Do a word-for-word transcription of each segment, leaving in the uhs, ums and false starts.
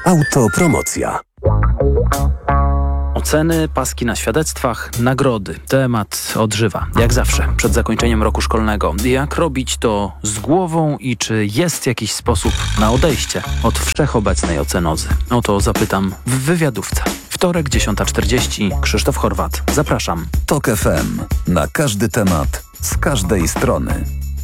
Autopromocja. Oceny, paski na świadectwach, nagrody. Temat odżywa, jak zawsze, przed zakończeniem roku szkolnego. Jak robić to z głową i czy jest jakiś sposób na odejście od wszechobecnej ocenozy? O to zapytam w wywiadówce. Wtorek, dziesiąta czterdzieści. Krzysztof Horwat. Zapraszam. Tok F M. Na każdy temat, z każdej strony.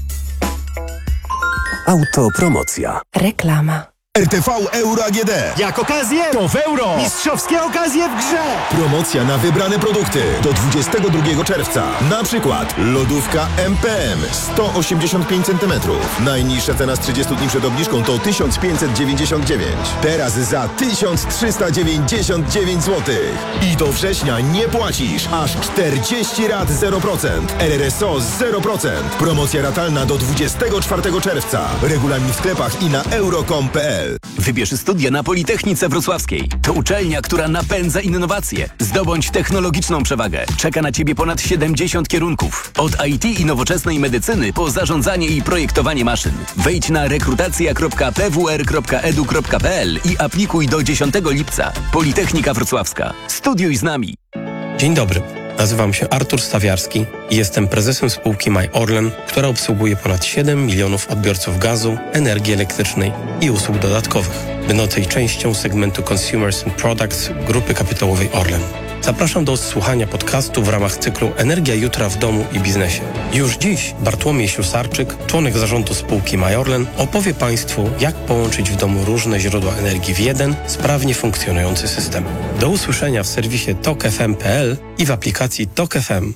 Autopromocja. Reklama. R T V Euro A G D. Jak okazję, to w euro. Mistrzowskie okazje w grze. Promocja na wybrane produkty do dwudziestego drugiego czerwca. Na przykład lodówka M P M sto osiemdziesiąt pięć centymetrów. Najniższa cena z trzydziestu dni przed obniżką to tysiąc pięćset dziewięćdziesiąt dziewięć. Teraz za tysiąc trzysta dziewięćdziesiąt dziewięć złotych. I do września nie płacisz. Aż czterdzieści rat zero procent. R R S O zero procent. Promocja ratalna do dwudziestego czwartego czerwca. Regulamin w sklepach i na euro kropka com kropka p l. Wybierz studia na Politechnice Wrocławskiej. To uczelnia, która napędza innowacje. Zdobądź technologiczną przewagę. Czeka na Ciebie ponad siedemdziesiąt kierunków. Od I T i nowoczesnej medycyny po zarządzanie i projektowanie maszyn. Wejdź na rekrutacja kropka p w r kropka e d u kropka p l i aplikuj do dziesiątego lipca. Politechnika Wrocławska. Studiuj z nami. Dzień dobry. Nazywam się Artur Stawiarski i jestem prezesem spółki My Orlen, która obsługuje ponad siedem milionów odbiorców gazu, energii elektrycznej i usług dodatkowych, będącej częścią segmentu Consumers and Products Grupy Kapitałowej Orlen. Zapraszam do odsłuchania podcastu w ramach cyklu Energia Jutra w domu i biznesie. Już dziś Bartłomiej Ślusarczyk, członek zarządu spółki My Orlen, opowie Państwu, jak połączyć w domu różne źródła energii w jeden, sprawnie funkcjonujący system. Do usłyszenia w serwisie tok f m kropka p l i w aplikacji Tok F M.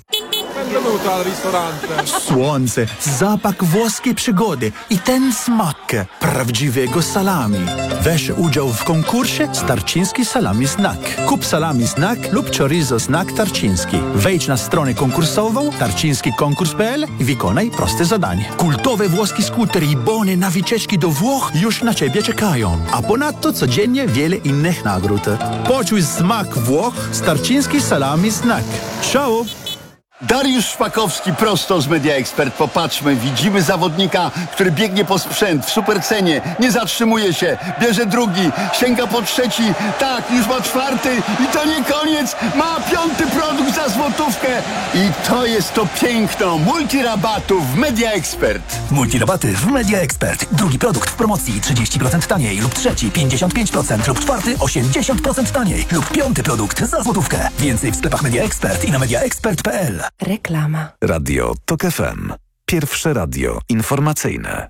Słońce, zapach włoskiej przygody i ten smak prawdziwego salami. Weź udział w konkursie Tarczyński Salami Snack. Kup salami snack lub chorizo snack Tarczyński. Wejdź na stronę konkursową tarczyński konkurs kropka p l i wykonaj proste zadanie. Kultowe włoskie skutery i bony na wycieczki do Włoch już na Ciebie czekają. A ponadto codziennie wiele innych nagród. Poczuj smak Włoch z Tarczyński Salami Snack. Ciao! Dariusz Szpakowski prosto z Media Expert. Popatrzmy, widzimy zawodnika, który biegnie po sprzęt w supercenie, nie zatrzymuje się, bierze drugi, sięga po trzeci, tak, już ma czwarty i to nie koniec, ma piąty produkt za złotówkę i to jest to piękno multirabatów w Media Expert. Multirabaty w Media Expert. Drugi produkt w promocji trzydzieści procent taniej lub trzeci pięćdziesiąt pięć procent lub czwarty osiemdziesiąt procent taniej lub piąty produkt za złotówkę. Więcej w sklepach Media Expert i na media expert kropka p l. Reklama. Radio Tok F M. Pierwsze radio informacyjne.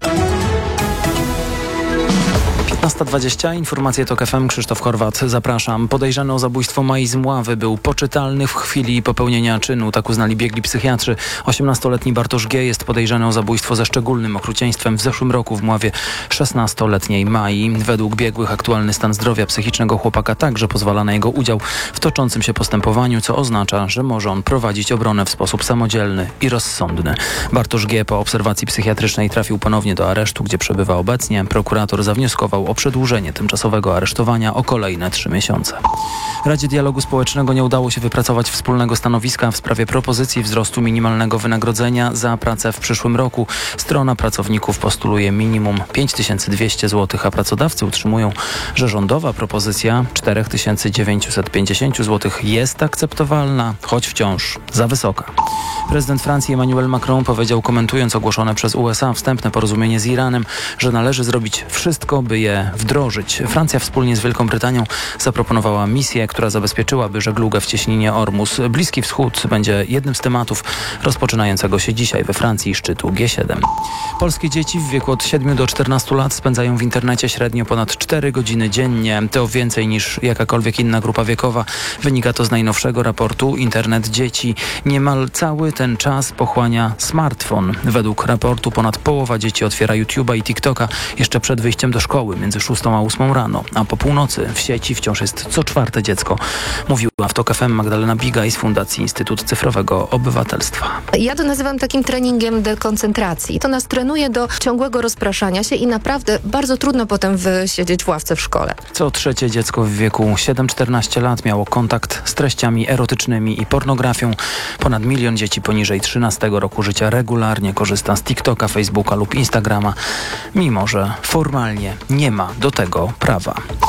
piętnasta dwadzieścia. Informacje Tok F M. Krzysztof Horwat. Zapraszam. Podejrzany o zabójstwo Mai z Mławy był poczytalny w chwili popełnienia czynu. Tak uznali biegli psychiatrzy. osiemnastoletni Bartosz G. jest podejrzany o zabójstwo ze szczególnym okrucieństwem w zeszłym roku w Mławie szesnastoletniej Mai. Według biegłych aktualny stan zdrowia psychicznego chłopaka także pozwala na jego udział w toczącym się postępowaniu, co oznacza, że może on prowadzić obronę w sposób samodzielny i rozsądny. Bartosz G. po obserwacji psychiatrycznej trafił ponownie do aresztu, gdzie przebywa obecnie. Prokurator zawnioskował o przedłużenie tymczasowego aresztowania o kolejne trzy miesiące. Radzie Dialogu Społecznego nie udało się wypracować wspólnego stanowiska w sprawie propozycji wzrostu minimalnego wynagrodzenia za pracę w przyszłym roku. Strona pracowników postuluje minimum pięć tysięcy dwieście złotych, a pracodawcy utrzymują, że rządowa propozycja cztery tysiące dziewięćset pięćdziesiąt złotych jest akceptowalna, choć wciąż za wysoka. Prezydent Francji Emmanuel Macron powiedział, komentując ogłoszone przez U S A wstępne porozumienie z Iranem, że należy zrobić wszystko, by je wdrożyć. Francja wspólnie z Wielką Brytanią zaproponowała misję, która zabezpieczyłaby żeglugę w cieśninie Ormus. Bliski Wschód będzie jednym z tematów rozpoczynającego się dzisiaj we Francji szczytu G siedem. Polskie dzieci w wieku od siedmiu do czternastu lat spędzają w internecie średnio ponad cztery godziny dziennie. To więcej niż jakakolwiek inna grupa wiekowa. Wynika to z najnowszego raportu Internet Dzieci. Niemal cały ten czas pochłania smartfon. Według raportu ponad połowa dzieci otwiera YouTube'a i TikToka jeszcze przed wyjściem do szkoły między szóstą a ósmą rano, a po północy w sieci wciąż jest co czwarte dziecko. Mówiła w Tok F M Magdalena Bigaj z Fundacji Instytut Cyfrowego Obywatelstwa. Ja to nazywam takim treningiem dekoncentracji. To nas trenuje do ciągłego rozpraszania się i naprawdę bardzo trudno potem wysiedzieć w ławce w szkole. Co trzecie dziecko w wieku siedem do czternastu lat miało kontakt z treściami erotycznymi i pornografią. Ponad milion dzieci poniżej trzynastego roku życia regularnie korzysta z TikToka, Facebooka lub Instagrama, mimo że formalnie nie ma do tego prawa.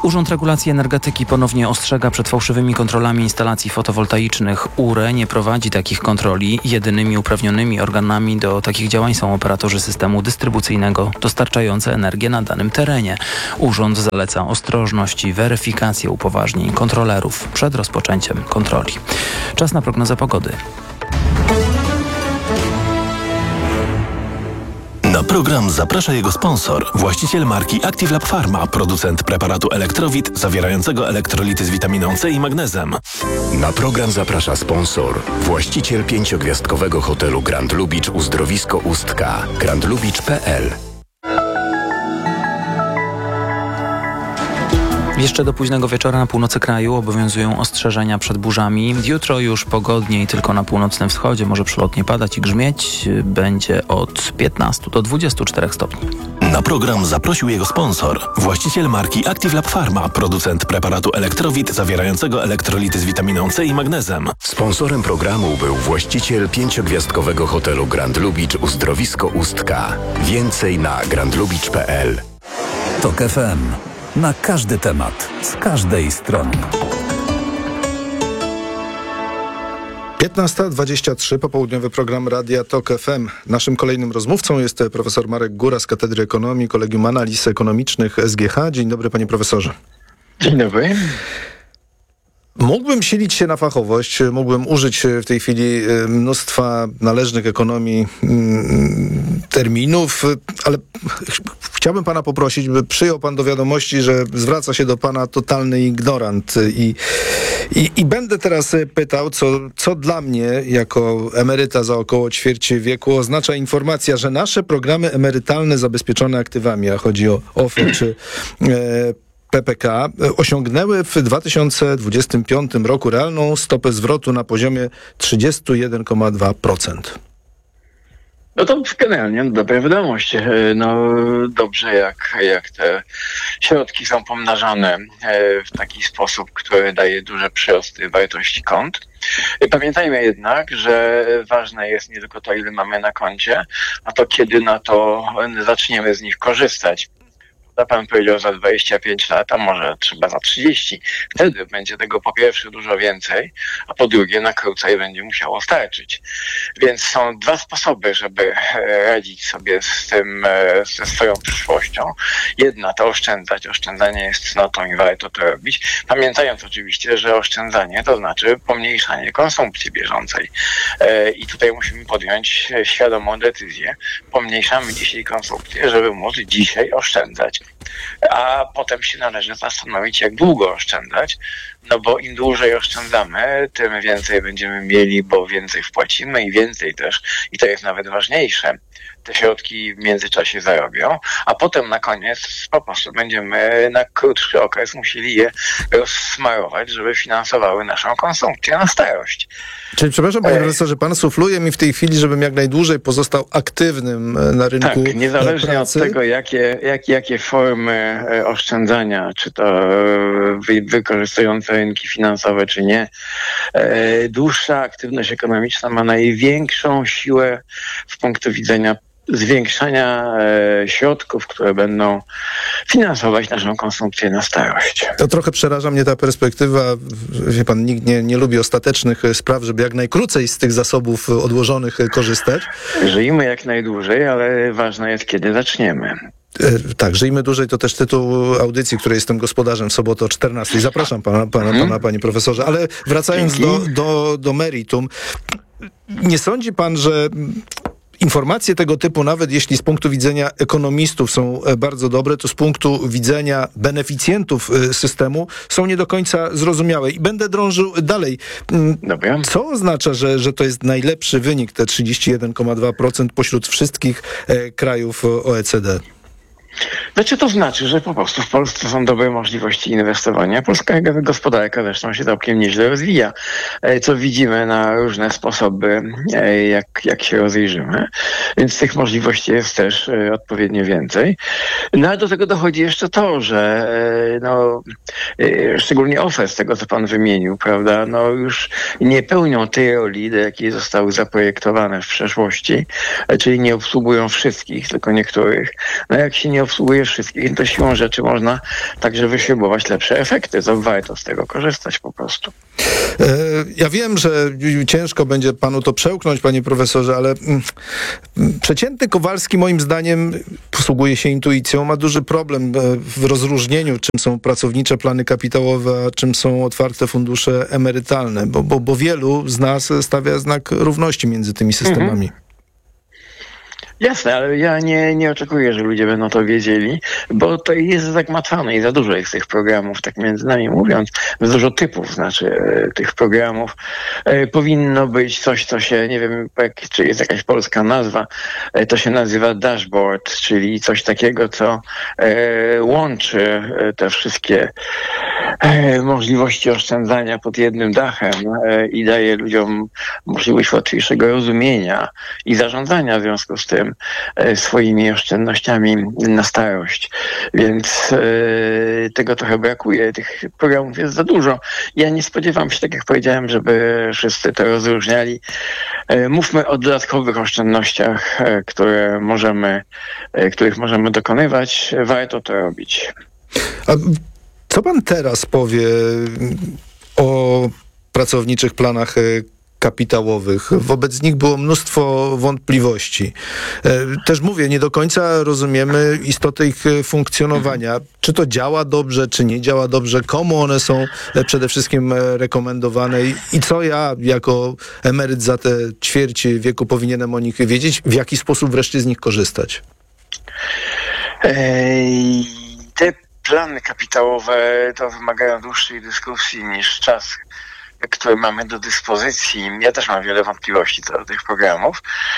Urząd Regulacji Energetyki ponownie ostrzega przed fałszywymi kontrolami instalacji fotowoltaicznych. U R E nie prowadzi takich kontroli. Jedynymi uprawnionymi organami do takich działań są operatorzy systemu dystrybucyjnego dostarczający energię na danym terenie. Urząd zaleca ostrożność i weryfikację upoważnień kontrolerów przed rozpoczęciem kontroli. Czas na prognozę pogody. Na program zaprasza jego sponsor, właściciel marki Active Lab Pharma, producent preparatu Elektrowit zawierającego elektrolity z witaminą C i magnezem. Na program zaprasza sponsor, właściciel pięciogwiazdkowego hotelu Grand Lubicz Uzdrowisko Ustka, grand lubicz kropka p l. Jeszcze do późnego wieczora na północy kraju obowiązują ostrzeżenia przed burzami. Jutro już pogodniej, tylko na północnym wschodzie może przelotnie padać i grzmieć. Będzie od piętnastu do dwudziestu czterech stopni. Na program zaprosił jego sponsor, właściciel marki Active Lab Pharma, producent preparatu Elektrowit zawierającego elektrolity z witaminą C i magnezem. Sponsorem programu był właściciel pięciogwiazdkowego hotelu Grand Lubicz Uzdrowisko Ustka. Więcej na grand lubicz kropka p l. Tok F M. Na każdy temat, z każdej strony. piętnasta dwadzieścia trzy, popołudniowy program Radia Tok F M. Naszym kolejnym rozmówcą jest profesor Marek Góra z Katedry Ekonomii, Kolegium Analiz Ekonomicznych S G H. Dzień dobry, panie profesorze. Dzień dobry. Mógłbym silić się na fachowość, mógłbym użyć w tej chwili mnóstwa należnych ekonomii terminów, ale chciałbym pana poprosić, by przyjął pan do wiadomości, że zwraca się do pana totalny ignorant i, i, i będę teraz pytał, co, co dla mnie, jako emeryta za około ćwierć wieku, oznacza informacja, że nasze programy emerytalne zabezpieczone aktywami, a chodzi o O F E czy e, P P K, osiągnęły w dwa tysiące dwudziestym piątym roku realną stopę zwrotu na poziomie trzydzieści jeden przecinek dwa procent. No to generalnie dobra wiadomość. No dobrze, jak, jak te środki są pomnażane w taki sposób, który daje duże przyrosty wartości kont. Pamiętajmy jednak, że ważne jest nie tylko to, ile mamy na koncie, a to, kiedy na to zaczniemy z nich korzystać. Pan powiedział za dwadzieścia pięć lat, a może trzeba za trzydzieści. Wtedy będzie tego po pierwsze dużo więcej, a po drugie na krócej będzie musiało starczyć. Więc są dwa sposoby, żeby radzić sobie z tym, ze swoją przyszłością. Jedna to oszczędzać. Oszczędzanie jest cnotą i warto to robić. Pamiętając oczywiście, że oszczędzanie to znaczy pomniejszanie konsumpcji bieżącej. I tutaj musimy podjąć świadomą decyzję. Pomniejszamy dzisiaj konsumpcję, żeby móc dzisiaj oszczędzać. A potem się należy zastanowić, jak długo oszczędzać, no bo im dłużej oszczędzamy, tym więcej będziemy mieli, bo więcej wpłacimy i więcej też, i to jest nawet ważniejsze, te środki w międzyczasie zarobią, a potem na koniec po prostu będziemy na krótszy okres musieli je rozsmarować, żeby finansowały naszą konsumpcję na starość. Czyli przepraszam, panie profesorze, pan sufluje mi w tej chwili, żebym jak najdłużej pozostał aktywnym na rynku Tak, niezależnie pracy. od tego, jakie, jak, jakie formy oszczędzania, czy to wy, wykorzystujące rynki finansowe, czy nie, dłuższa aktywność ekonomiczna ma największą siłę z punktu widzenia zwiększania e, środków, które będą finansować naszą konsumpcję na starość. To trochę przeraża mnie ta perspektywa. Wie pan, nikt nie, nie lubi ostatecznych spraw, żeby jak najkrócej z tych zasobów odłożonych korzystać. Żyjmy jak najdłużej, ale ważne jest, kiedy zaczniemy. E, tak, Żyjmy dłużej to też tytuł audycji, której jestem gospodarzem w sobotę o czternastej. Zapraszam pana, pana, hmm. pana panie profesorze. Ale wracając do, do, do meritum, nie sądzi pan, że informacje tego typu, nawet jeśli z punktu widzenia ekonomistów są bardzo dobre, to z punktu widzenia beneficjentów systemu są nie do końca zrozumiałe. I będę drążył dalej. Dobra. Co oznacza, że, że to jest najlepszy wynik, te trzydzieści jeden przecinek dwa procent pośród wszystkich krajów O E C D? Znaczy to znaczy, że po prostu w Polsce są dobre możliwości inwestowania. Polska gospodarka zresztą się całkiem nieźle rozwija, co widzimy na różne sposoby, jak, jak się rozejrzymy. Więc tych możliwości jest też odpowiednio więcej. No a do tego dochodzi jeszcze to, że no, szczególnie O F E, z tego co pan wymienił, prawda, no już nie pełnią tej roli, do jakiej zostały zaprojektowane w przeszłości, czyli nie obsługują wszystkich, tylko niektórych. No jak się nie obsługuje wszystkich. To siłą rzeczy można także wyśrubować lepsze efekty. To warto z tego korzystać po prostu. Ja wiem, że ciężko będzie panu to przełknąć, panie profesorze, ale przeciętny Kowalski moim zdaniem posługuje się intuicją, ma duży problem w rozróżnieniu, czym są pracownicze plany kapitałowe, a czym są otwarte fundusze emerytalne, bo, bo, bo wielu z nas stawia znak równości między tymi systemami. Mhm. Jasne, ale ja nie, nie oczekuję, że ludzie będą to wiedzieli, bo to jest zagmatwane i za dużo jest tych programów, tak między nami mówiąc, za dużo typów, znaczy e, tych programów. E, powinno być coś, co się, nie wiem, jak, czy jest jakaś polska nazwa, e, to się nazywa dashboard, czyli coś takiego, co e, łączy e, te wszystkie e, możliwości oszczędzania pod jednym dachem e, i daje ludziom możliwość łatwiejszego rozumienia i zarządzania w związku z tym swoimi oszczędnościami na starość. Więc e, tego trochę brakuje. Tych programów jest za dużo. Ja nie spodziewam się, tak jak powiedziałem, żeby wszyscy to rozróżniali. E, mówmy o dodatkowych oszczędnościach, e, które możemy, e, których możemy dokonywać. Warto to robić. A co pan teraz powie o pracowniczych planach kapitałowych? Wobec nich było mnóstwo wątpliwości. Też mówię, nie do końca rozumiemy istotę ich funkcjonowania. Czy to działa dobrze, czy nie działa dobrze? Komu one są przede wszystkim rekomendowane? I co ja jako emeryt za te ćwierć wieku powinienem o nich wiedzieć? W jaki sposób wreszcie z nich korzystać? Ej, te plany kapitałowe to wymagają dłuższej dyskusji niż czas, które mamy do dyspozycji. Ja też mam wiele wątpliwości co do tych programów.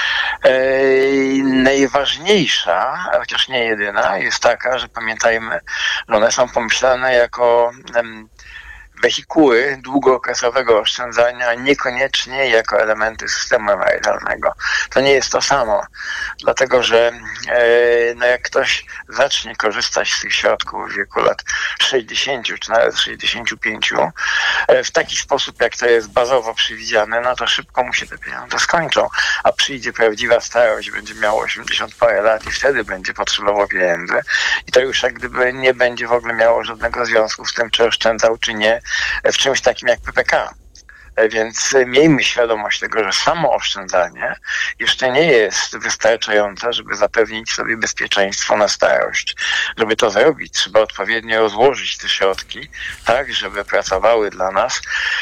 Eee, najważniejsza, chociaż nie jedyna, jest taka, że pamiętajmy, że one są pomyślane jako em, wehikuły długookresowego oszczędzania, niekoniecznie jako elementy systemu emerytalnego. To nie jest to samo, dlatego że e, no jak ktoś zacznie korzystać z tych środków w wieku lat sześćdziesięciu czy nawet sześćdziesięciu pięciu e, w taki sposób, jak to jest bazowo przewidziane, no to szybko mu się te pieniądze skończą, a przyjdzie prawdziwa starość, będzie miał osiemdziesiąt parę lat i wtedy będzie potrzebował pieniędzy i to już jak gdyby nie będzie w ogóle miało żadnego związku z tym, czy oszczędzał, czy nie, w czymś takim jak P P K. Więc miejmy świadomość tego, że samo oszczędzanie jeszcze nie jest wystarczające, żeby zapewnić sobie bezpieczeństwo na starość. Żeby to zrobić, trzeba odpowiednio rozłożyć te środki, tak, żeby pracowały dla nas,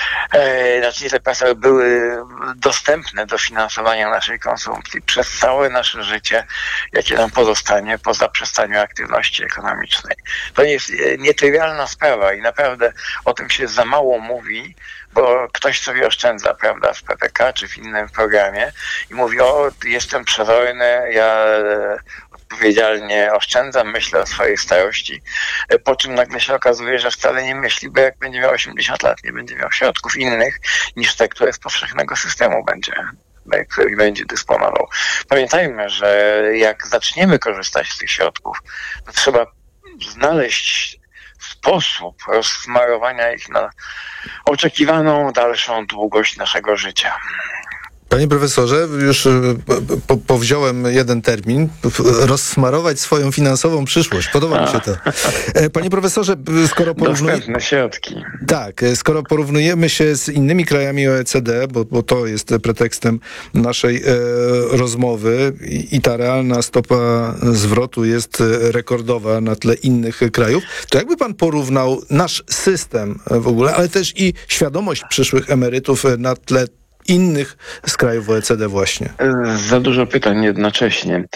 e, znaczy te pracowały były dostępne do finansowania naszej konsumpcji przez całe nasze życie, jakie nam pozostanie po zaprzestaniu aktywności ekonomicznej. To jest nietrywialna sprawa i naprawdę o tym się za mało mówi, bo ktoś sobie oszczędza, prawda, w P P K czy w innym programie i mówi, o, jestem przezorny, ja odpowiedzialnie oszczędzam, myślę o swojej starości, po czym nagle się okazuje, że wcale nie myśli, bo jak będzie miał osiemdziesiąt lat, nie będzie miał środków innych niż te, które z powszechnego systemu będzie, których będzie dysponował. Pamiętajmy, że jak zaczniemy korzystać z tych środków, to trzeba znaleźć sposób rozsmarowania ich na oczekiwaną dalszą długość naszego życia. Panie profesorze, już po, powziąłem jeden termin. Rozsmarować swoją finansową przyszłość. Podoba mi się to. Panie profesorze, skoro porównujemy... Dostępne środki. Tak, skoro porównujemy się z innymi krajami O E C D, bo, bo to jest pretekstem naszej e, rozmowy i, i ta realna stopa zwrotu jest rekordowa na tle innych krajów, to jakby pan porównał nasz system w ogóle, ale też i świadomość przyszłych emerytów na tle innych z krajów O E C D właśnie? Za dużo pytań jednocześnie.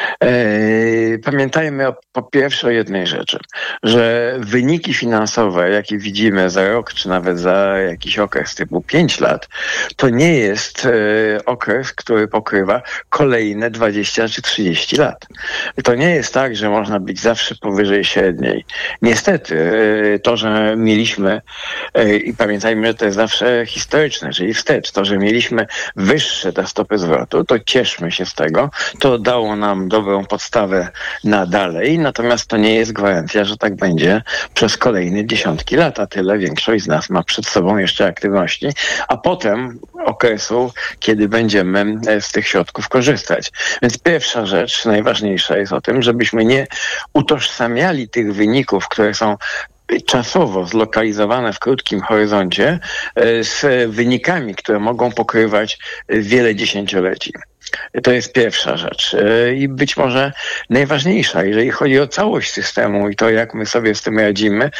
Pamiętajmy o, po pierwsze o jednej rzeczy, że wyniki finansowe, jakie widzimy za rok, czy nawet za jakiś okres typu pięć lat, to nie jest okres, który pokrywa kolejne dwadzieścia czy trzydzieści lat. To nie jest tak, że można być zawsze powyżej średniej. Niestety, to, że mieliśmy, i pamiętajmy, że to jest zawsze historyczne, czyli wstecz, to, że mieliśmy wyższe te stopy zwrotu, to cieszmy się z tego. To dało nam dobrą podstawę na dalej, natomiast to nie jest gwarancja, że tak będzie przez kolejne dziesiątki lat, a tyle większość z nas ma przed sobą jeszcze aktywności, a potem okresu, kiedy będziemy z tych środków korzystać. Więc pierwsza rzecz, najważniejsza jest o tym, żebyśmy nie utożsamiali tych wyników, które są czasowo zlokalizowane w krótkim horyzoncie z wynikami, które mogą pokrywać wiele dziesięcioleci. To jest pierwsza rzecz. I być może najważniejsza, jeżeli chodzi o całość systemu i to, jak my sobie z tym radzimy,